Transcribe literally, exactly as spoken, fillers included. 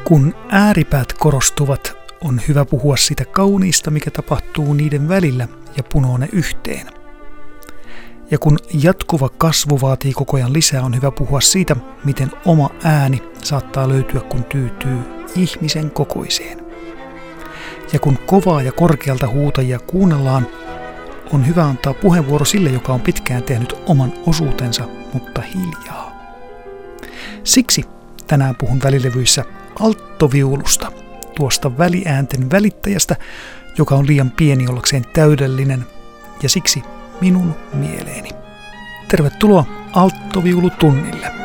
Kun ääripäät korostuvat, on hyvä puhua siitä kauniista, mikä tapahtuu niiden välillä ja punoo ne yhteen. Ja kun jatkuva kasvu vaatii koko ajan lisää, on hyvä puhua siitä, miten oma ääni saattaa löytyä, kun tyytyy ihmisen kokoiseen. Ja kun kovaa ja korkealta huutajia kuunnellaan, on hyvä antaa puheenvuoro sille, joka on pitkään tehnyt oman osuutensa, mutta hiljaa. Siksi tänään puhun välilevyissä alttoviulusta, tuosta väliäänten välittäjästä, joka on liian pieni ollakseen täydellinen, ja siksi minun mieleeni. Tervetuloa alttoviulutunnille.